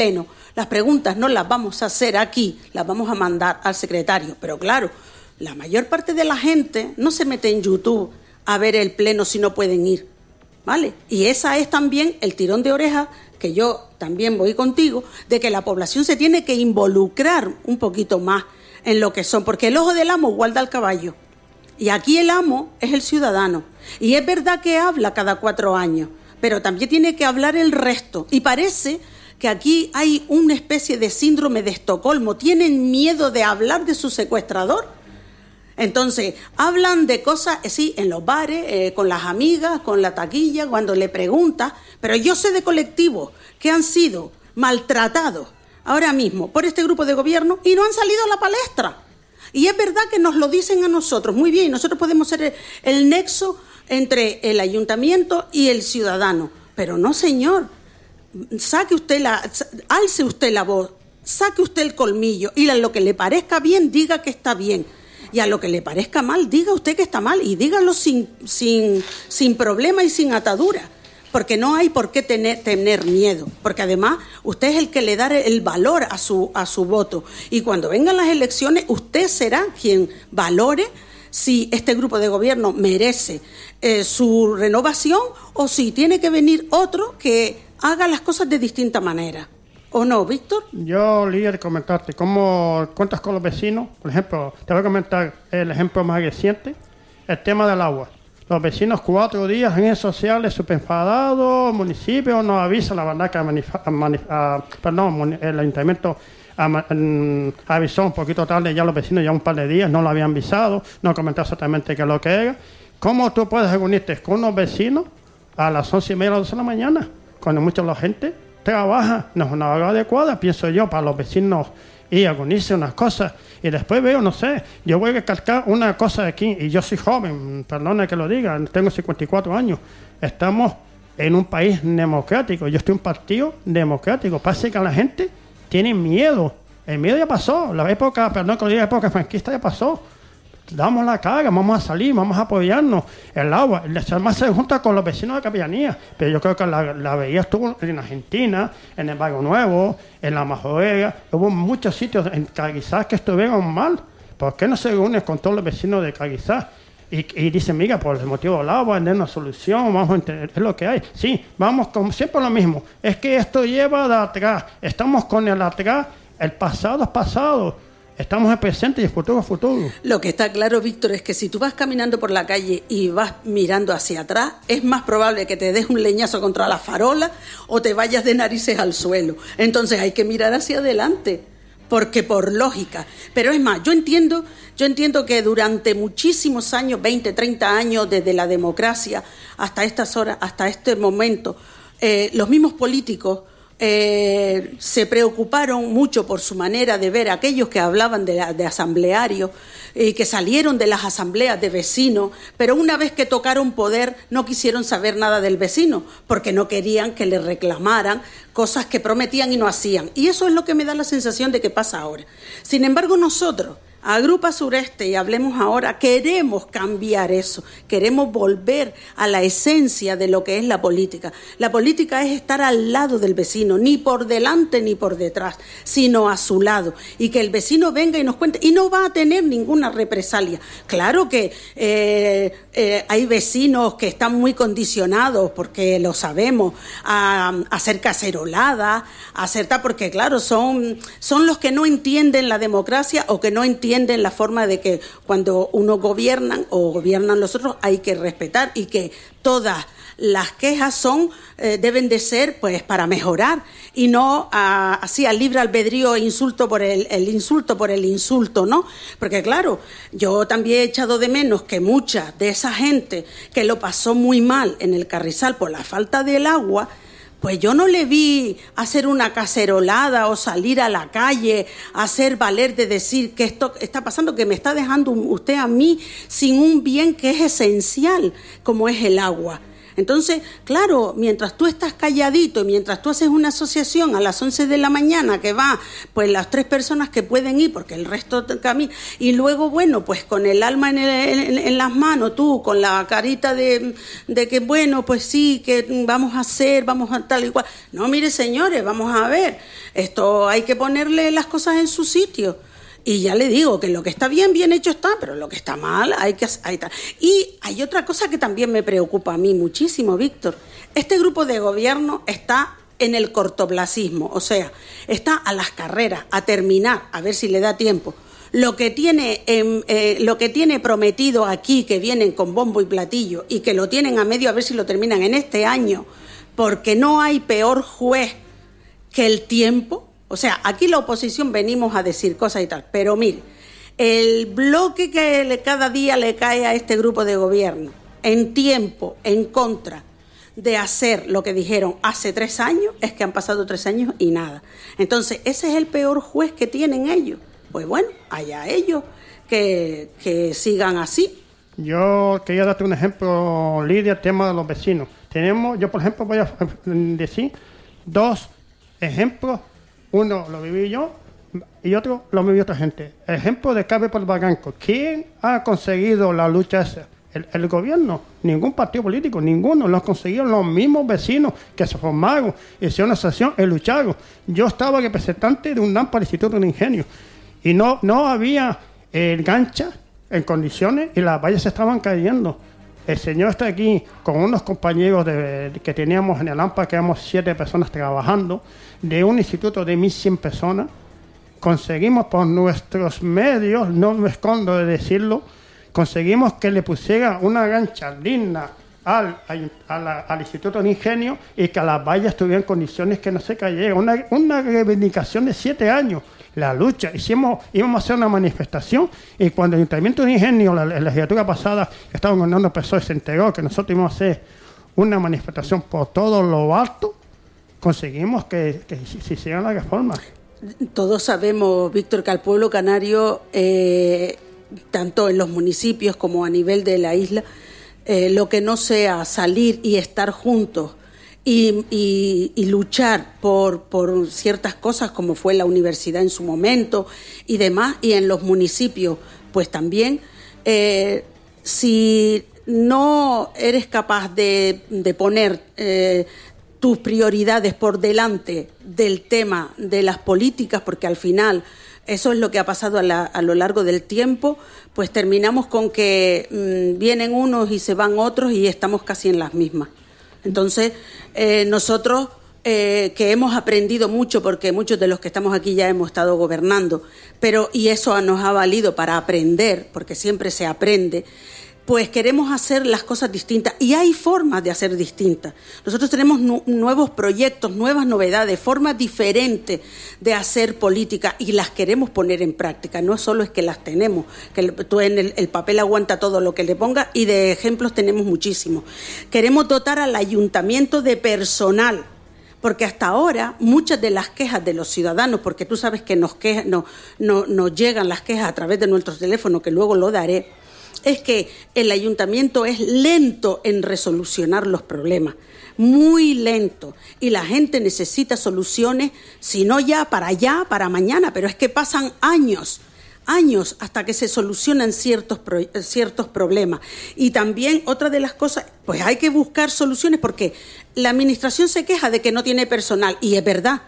pleno. Las preguntas no las vamos a hacer aquí, las vamos a mandar al secretario. Pero claro, la mayor parte de la gente no se mete en YouTube a ver el pleno si no pueden ir, ¿vale? Y esa es también el tirón de orejas, que yo también voy contigo, de que la población se tiene que involucrar un poquito más en lo que son, porque el ojo del amo guarda al caballo. Y aquí el amo es el ciudadano. Y es verdad que habla cada 4 años, pero también tiene que hablar el resto. Y parece que aquí hay una especie de síndrome de Estocolmo. Tienen miedo de hablar de su secuestrador. Entonces, hablan de cosas, sí, en los bares, con las amigas, con la taquilla, cuando le preguntas. Pero yo sé de colectivos que han sido maltratados ahora mismo por este grupo de gobierno y no han salido a la palestra. Y es verdad que nos lo dicen a nosotros, muy bien, nosotros podemos ser el nexo entre el ayuntamiento y el ciudadano. Pero no, señor, alce usted la voz, saque usted el colmillo y a lo que le parezca bien, diga que está bien. Y a lo que le parezca mal, diga usted que está mal y dígalo sin problema y sin atadura. Porque no hay por qué tener miedo, porque además usted es el que le da el valor a su voto. Y cuando vengan las elecciones, usted será quien valore si este grupo de gobierno merece su renovación o si tiene que venir otro que haga las cosas de distinta manera. ¿O no, Víctor? Yo, líder, comentarte cómo cuentas con los vecinos. Por ejemplo, te voy a comentar el ejemplo más reciente, el tema del agua. Los vecinos 4 días en redes sociales súper enfadados, el municipio nos avisa, la verdad que el ayuntamiento avisó un poquito tarde, ya los vecinos ya un par de días no lo habían avisado, no comentaron exactamente qué es lo que era. ¿Cómo tú puedes reunirte con unos vecinos a las 11:30 a las 12 de la mañana? Cuando mucha la gente trabaja, no es una hora adecuada, pienso yo, para los vecinos ir a reunirse unas cosas. Y después veo, no sé, yo voy a recalcar una cosa de aquí, y yo soy joven, perdone que lo diga, tengo 54 años, estamos en un país democrático, yo estoy en un partido democrático, parece que la gente tiene miedo, el miedo ya pasó, la época, perdón que lo diga, la época franquista ya pasó, damos la cara, vamos a salir, vamos a apoyarnos, el agua, además se junta con los vecinos de capellanía, pero yo creo que la veía estuvo en Argentina, en el Barrio Nuevo, en la Majorera, hubo muchos sitios en Carrizal que estuvieron mal. ¿Por qué no se reúne con todos los vecinos de Carrizal? Y dicen, mira, por el motivo del agua, de una solución, vamos a entender, es lo que hay. Sí, vamos como siempre lo mismo, es que esto lleva de atrás, estamos con el atrás, el pasado es pasado. Estamos en el presente y el futuro es futuro. Lo que está claro, Víctor, es que si tú vas caminando por la calle y vas mirando hacia atrás, es más probable que te des un leñazo contra la farola o te vayas de narices al suelo. Entonces hay que mirar hacia adelante, porque por lógica. Pero es más, yo entiendo que durante muchísimos años, 20, 30 años, desde la democracia hasta estas horas, hasta este momento, los mismos políticos se preocuparon mucho por su manera de ver a aquellos que hablaban de asamblearios y que salieron de las asambleas de vecinos, pero una vez que tocaron poder no quisieron saber nada del vecino porque no querían que le reclamaran cosas que prometían y no hacían. Y eso es lo que me da la sensación de que pasa ahora. Sin embargo, nosotros, Agrupa Sureste y Hablemos Ahora, queremos cambiar eso, queremos volver a la esencia de lo que es la política. La política es estar al lado del vecino, ni por delante ni por detrás, sino a su lado, y que el vecino venga y nos cuente, y no va a tener ninguna represalia. Claro que hay vecinos que están muy condicionados, porque lo sabemos, a hacer caceroladas, a hacer tal, porque claro, son los que no entienden la democracia o que no entienden la forma de que cuando uno gobiernan o gobiernan los otros hay que respetar y que todas las quejas deben de ser pues para mejorar y no así al libre albedrío insulto por el insulto, ¿no? Porque claro, yo también he echado de menos que mucha de esa gente que lo pasó muy mal en el Carrizal por la falta del agua, pues yo no le vi hacer una cacerolada o salir a la calle, hacer valer de decir que esto está pasando, que me está dejando usted a mí sin un bien que es esencial, como es el agua. Entonces, claro, mientras tú estás calladito, mientras tú haces una asociación a las 11 de la mañana que va, pues las 3 personas que pueden ir, porque el resto camina, y luego, bueno, pues con el alma en las manos, tú, con la carita de que, bueno, pues sí, que vamos a hacer, vamos a tal y cual. No, mire, señores, vamos a ver, esto hay que ponerle las cosas en su sitio. Y ya le digo que lo que está bien, bien hecho está, pero lo que está mal, hay que... Y hay otra cosa que también me preocupa a mí muchísimo, Víctor. Este grupo de gobierno está en el cortoplacismo, o sea, está a las carreras, a terminar, a ver si le da tiempo. Lo que tiene prometido aquí, que vienen con bombo y platillo, y que lo tienen a medio a ver si lo terminan en este año, porque no hay peor juez que el tiempo. O sea, aquí la oposición venimos a decir cosas y tal, pero mire, el bloque que cada día le cae a este grupo de gobierno en tiempo, en contra de hacer lo que dijeron hace 3 años, es que han pasado 3 años y nada. Entonces, ese es el peor juez que tienen ellos. Pues bueno, allá ellos que sigan así. Yo quería darte un ejemplo, Lidia, el tema de los vecinos. Yo, por ejemplo, voy a decir 2 ejemplos. Uno lo viví yo y otro lo vivió otra gente. El ejemplo de Cabe por Barranco. ¿Quién ha conseguido la lucha esa? El gobierno. Ningún partido político, ninguno. Lo han conseguido los mismos vecinos que se formaron, hicieron una asociación y lucharon. Yo estaba representante de un DAM para el Instituto de Ingenio y no había gancha en condiciones y las vallas se estaban cayendo. El señor está aquí con unos compañeros que teníamos en el AMPA, que éramos 7 personas trabajando, de un instituto de 1.100 personas. Conseguimos por nuestros medios, no me escondo de decirlo, conseguimos que le pusiera una gancha digna al Instituto de Ingenio y que a las vallas tuvieran condiciones que no se cayeran. Una reivindicación de 7 años. La lucha, íbamos a hacer una manifestación y cuando el Ayuntamiento de Ingenio, la legislatura pasada, estaba gobernando el PSOE, se enteró que nosotros íbamos a hacer una manifestación por todo lo alto, conseguimos que se hicieran las reformas. Todos sabemos, Víctor, que al pueblo canario, tanto en los municipios como a nivel de la isla, lo que no sea salir y estar juntos y luchar por ciertas cosas como fue la universidad en su momento y demás, y en los municipios pues también, si no eres capaz de poner tus prioridades por delante del tema de las políticas, porque al final eso es lo que ha pasado a lo largo del tiempo, pues terminamos con que vienen unos y se van otros y estamos casi en las mismas. Entonces, nosotros que hemos aprendido mucho, porque muchos de los que estamos aquí ya hemos estado gobernando, y eso nos ha valido para aprender, porque siempre se aprende, pues queremos hacer las cosas distintas y hay formas de hacer distintas. Nosotros tenemos nuevos proyectos, nuevas novedades, formas diferentes de hacer política y las queremos poner en práctica. No solo es que las tenemos, que tú en el papel aguanta todo lo que le ponga y de ejemplos tenemos muchísimos. Queremos dotar al ayuntamiento de personal, porque hasta ahora muchas de las quejas de los ciudadanos, porque tú sabes que nos llegan las quejas a través de nuestros teléfonos, que luego lo daré, es que el ayuntamiento es lento en resolucionar los problemas, muy lento, y la gente necesita soluciones, si no ya para mañana, pero es que pasan años hasta que se solucionan ciertos problemas. Y también otra de las cosas, pues hay que buscar soluciones, porque la administración se queja de que no tiene personal, y es verdad,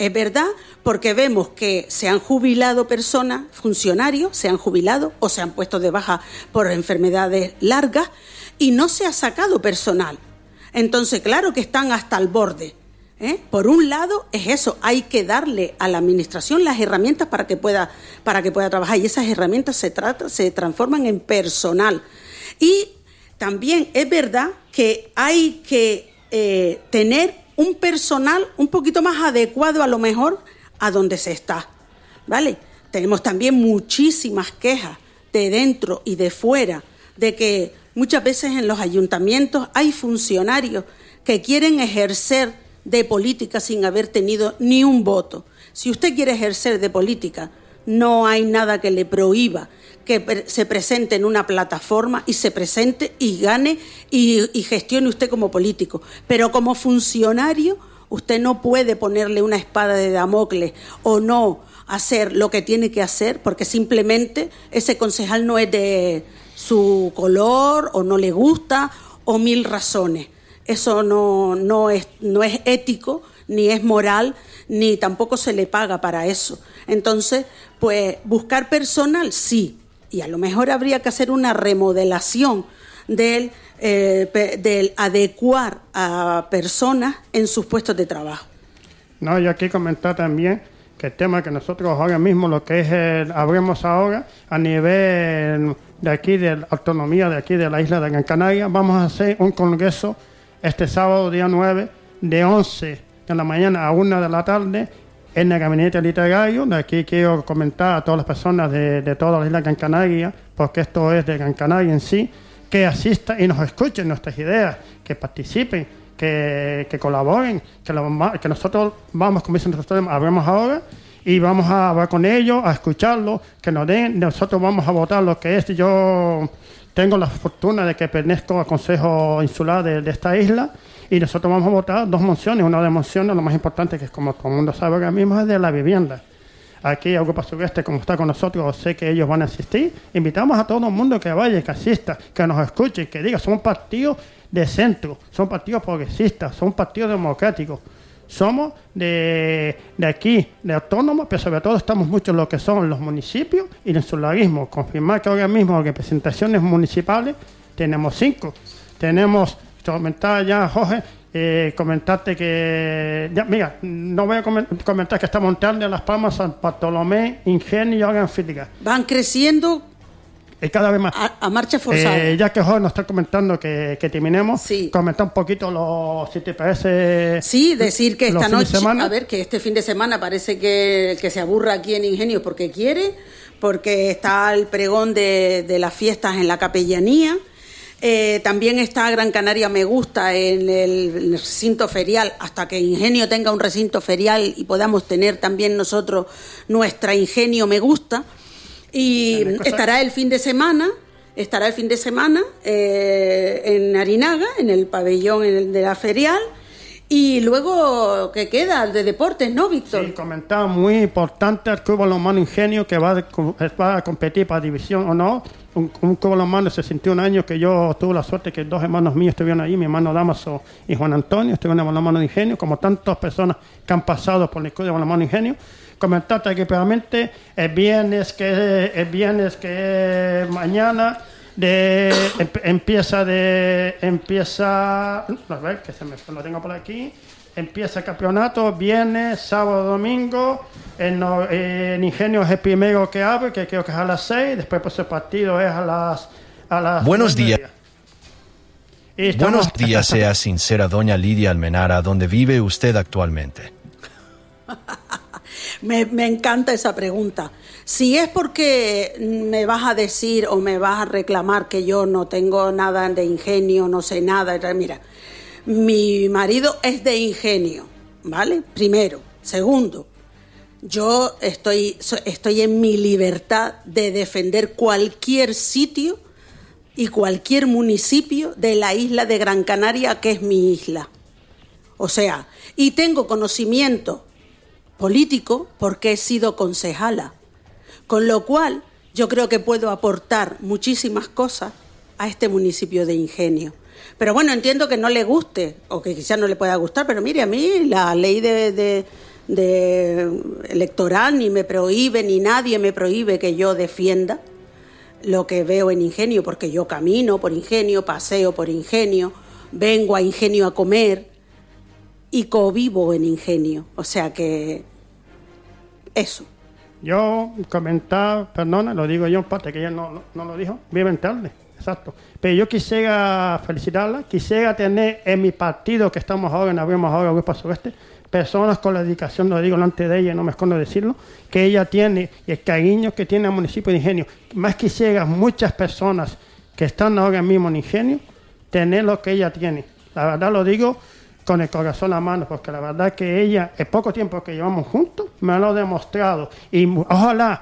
porque vemos que se han jubilado personas, funcionarios, se han jubilado o se han puesto de baja por enfermedades largas y no se ha sacado personal. Entonces, claro que están hasta el borde. Por un lado es eso, hay que darle a la administración las herramientas para que pueda trabajar, y esas herramientas se transforman en personal. Y también es verdad que hay que tener un personal un poquito más adecuado a lo mejor a donde se está, ¿vale? Tenemos también muchísimas quejas de dentro y de fuera de que muchas veces en los ayuntamientos hay funcionarios que quieren ejercer de política sin haber tenido ni un voto. Si usted quiere ejercer de política, no hay nada que le prohíba que se presente en una plataforma y se presente y gane y gestione usted como político. Pero como funcionario, usted no puede ponerle una espada de Damocles o no hacer lo que tiene que hacer porque simplemente ese concejal no es de su color o no le gusta o 1000 razones. Eso no es ético, ni es moral, ni tampoco se le paga para eso. Entonces, pues buscar personal, sí, y a lo mejor habría que hacer una remodelación del adecuar a personas en sus puestos de trabajo. No, yo aquí comentar también que el tema que nosotros ahora mismo, lo que es abrimos ahora a nivel de aquí, de la autonomía de aquí de la isla de Gran Canaria, vamos a hacer un congreso este sábado, día 9, de 11 de la mañana a 1 de la tarde, en el gabinete literario. De aquí quiero comentar a todas las personas de toda la isla de Gran Canaria, porque esto es de Gran Canaria en sí, que asistan y nos escuchen nuestras ideas, que participen, que colaboren, que nosotros vamos, como dicen nosotros, hablemos ahora y vamos a hablar con ellos, a escucharlos, que nos den, nosotros vamos a votar lo que es. Yo tengo la fortuna de que pertenezco al Consejo Insular de esta isla y nosotros vamos a votar 2 mociones. Una de mociones, lo más importante, que es como todo el mundo sabe ahora mismo, es de la vivienda. Aquí el Grupo Sureste, como está con nosotros, sé que ellos van a asistir. Invitamos a todo el mundo que vaya, que asista, que nos escuche, que diga, somos partidos de centro, son partidos progresistas, son partidos democráticos. Somos de aquí, de autónomos, pero sobre todo estamos mucho en lo que son los municipios y el insularismo. Confirmar que ahora mismo representaciones municipales tenemos 5. Tenemos, comentaba ya Jorge, comentarte que, ya, mira, no voy a comentar que está Monteal de Las Palmas, San Bartolomé, Ingenio y ahora Anfítica. Van creciendo cada vez más. A marcha forzada. Ya que Jorge nos está comentando que terminemos, sí. Comentar un poquito si te parece. Sí, decir que esta noche, a ver, que este fin de semana parece que el que se aburra aquí en Ingenio porque quiere, porque está el pregón de las fiestas en la capellanía. También está Gran Canaria Me Gusta en el recinto ferial, hasta que Ingenio tenga un recinto ferial y podamos tener también nosotros nuestra Ingenio Me Gusta. Y estará el fin de semana en Arinaga, en el pabellón de la ferial. Y luego, ¿qué queda? De deportes, ¿no, Víctor? Sí, comentaba muy importante el Club Balonmano Ingenio, que va a competir para división o no. Un Club Balonmano de 61 años, que yo tuve la suerte que 2 hermanos míos estuvieron ahí, mi hermano Damaso y Juan Antonio, estuvieron en el Balonmano Ingenio, como tantas personas que han pasado por el Club de Balonmano Ingenio. Comentarte que realmente el viernes que mañana empieza, a ver, que lo tengo por aquí. Empieza el campeonato viernes, sábado, domingo. En Ingenio es el primero que abre, que creo que es a las 6. Después pues el partido es a las Buenos días. Buenos días, sea sincera, doña Lidia Almenara, ¿dónde vive usted actualmente? Me encanta esa pregunta. Si es porque me vas a decir o me vas a reclamar que yo no tengo nada de Ingenio, no sé nada, mira, mi marido es de Ingenio, ¿vale? Primero. Segundo, yo estoy en mi libertad de defender cualquier sitio y cualquier municipio de la isla de Gran Canaria, que es mi isla. O sea, y tengo conocimiento político porque he sido concejala, con lo cual yo creo que puedo aportar muchísimas cosas a este municipio de Ingenio. Pero bueno, entiendo que no le guste o que quizás no le pueda gustar, pero mire, a mí la ley de electoral ni me prohíbe, ni nadie me prohíbe que yo defienda lo que veo en Ingenio, porque yo camino por Ingenio, paseo por Ingenio, vengo a Ingenio a comer y convivo en Ingenio, o sea que eso. Yo comentaba, perdona, lo digo yo en parte, que ella no lo dijo, viven tarde, exacto. Pero yo quisiera felicitarla, quisiera tener en mi partido, que estamos ahora, abrimos ahora Grupo Sureste, personas con la dedicación, lo digo delante de ella, no me escondo decirlo, que ella tiene y el cariño que tiene al municipio de Ingenio. Más quisiera muchas personas que están ahora mismo en Ingenio, tener lo que ella tiene. La verdad lo digo con el corazón a mano, porque la verdad que ella, el poco tiempo que llevamos juntos, me lo ha demostrado. Y ojalá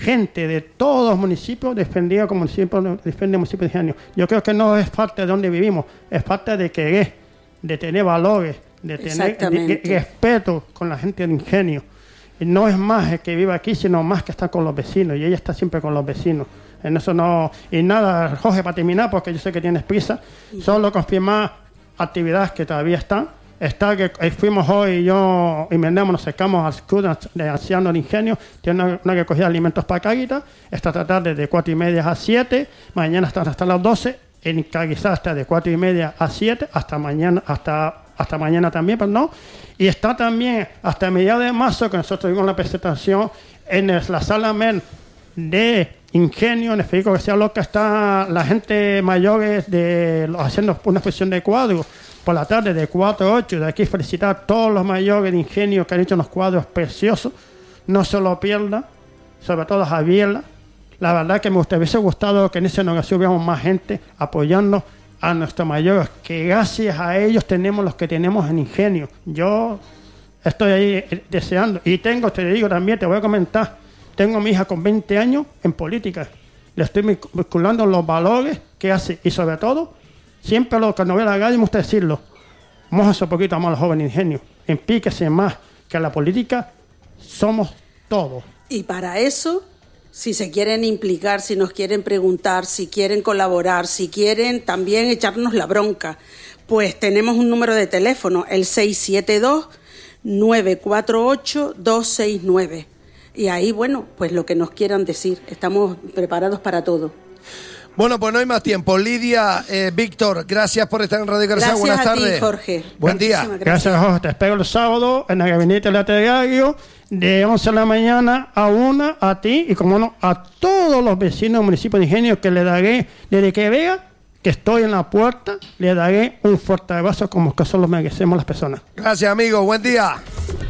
gente de todos los municipios defendía como defiende el municipio de Ingenio. Yo creo que no es falta de donde vivimos, es falta de querer, de tener valores, de tener respeto con la gente de Ingenio. Y no es más el que vive aquí, sino más que está con los vecinos, y ella está siempre con los vecinos. En eso no... Y nada, Jorge, para terminar, porque yo sé que tienes prisa, solo confirmar actividades que todavía están. Está que fuimos hoy y yo y Mendemos, nos acercamos al escudo de ancianos de Ingenio, tiene una recogida de alimentos para Cáguita, esta tarde de 4:30 a 7, mañana hasta las 12, en Caguizá está de 4:30 a 7, hasta mañana también, perdón, y está también hasta mediados de marzo, que nosotros tuvimos la presentación en la sala MEN de Ingenio, en el Federico García Lorca, está la gente mayores haciendo una exposición de cuadros por la tarde de 4 a 8. De aquí felicitar a todos los mayores de Ingenio que han hecho unos cuadros preciosos. No se lo pierdan, sobre todo a Javier. La verdad que me hubiese gustado que en esa inauguración hubiéramos más gente apoyando a nuestros mayores, que gracias a ellos tenemos los que tenemos en Ingenio. Yo estoy ahí deseando. Y te digo también, te voy a comentar, tengo a mi hija con 20 años en política. Le estoy vinculando los valores que hace, y sobre todo, siempre lo que no ve la radio, me gusta decirlo, mójense un poquito más a los jóvenes Ingenio, empíquese más, que la política somos todos. Y para eso, si se quieren implicar, si nos quieren preguntar, si quieren colaborar, si quieren también echarnos la bronca, pues tenemos un número de teléfono, el 672-948-269. Y ahí, bueno, pues lo que nos quieran decir, estamos preparados para todo. Bueno, pues no hay más tiempo. Lidia, Víctor, gracias por estar en Radio Carcel. Buenas tardes. Gracias a ti, Jorge. Buen día. Gracias, Jorge. Te espero el sábado en el gabinete literario de 11 de la mañana a 1, a ti y, como no, a todos los vecinos del municipio de Ingenio, que le daré, desde que vea que estoy en la puerta, le daré un fuerte abrazo como que solo merecemos las personas. Gracias, amigo. Buen día.